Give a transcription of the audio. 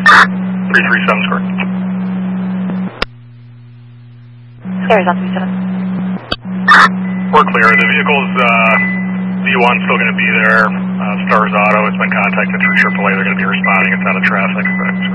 337 square. Arizona 37. We're clear. The vehicle's V1's still going to be there. Stars Auto has been contacted through AAA. They're going to be responding. It's out of traffic. But